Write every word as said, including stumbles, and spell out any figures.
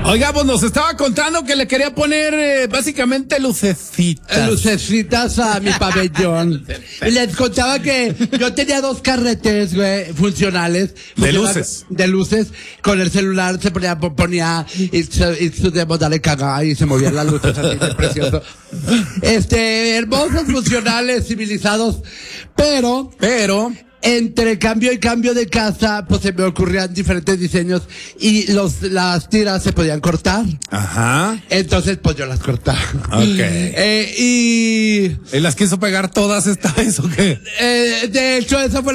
Oiga, pues nos estaba contando que le quería poner eh, básicamente lucecitas. Lucecitas a mi pabellón. Y les contaba que yo tenía dos carretes, güey, funcionales. De luces. De luces. Con el celular se ponía, ponía, y su demo, dale cagada, y se movían las luces así de precioso. Este, hermosos, funcionales, civilizados. Pero, Pero, entre cambio y cambio de casa, pues se me ocurrían diferentes diseños y los, las tiras se podían cortar. ajá, Entonces, pues yo las cortaba. ok. Eh, y, ¿Y las quiso pegar todas esta vez o qué? eh, de hecho, esa fue